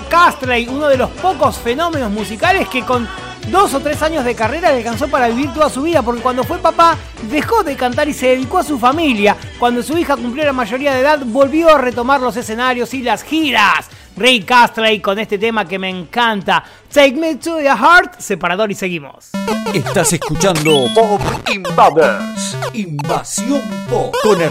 Rick Astley, uno de los pocos fenómenos musicales que con 2 o 3 años de carrera le alcanzó para vivir toda su vida, porque cuando fue papá dejó de cantar y se dedicó a su familia. Cuando su hija cumplió la mayoría de edad, volvió a retomar los escenarios y las giras. Rick Astley con este tema que me encanta, Take Me to Your Heart. Separador y seguimos. Estás escuchando Pop Invaders, Invasión Pop, con